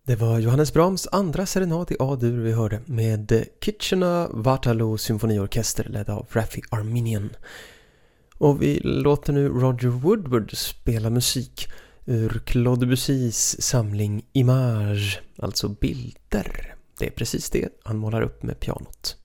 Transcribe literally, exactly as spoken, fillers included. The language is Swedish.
Det var Johannes Brahms andra serenad i A-dur vi hörde med Kitchener-Waterloo symfoniorkester ledd av Raffi Arminian. Och vi låter nu Roger Woodward spela musik ur Claude Debussys samling Image, alltså bilder. Det är precis det han målar upp med pianot.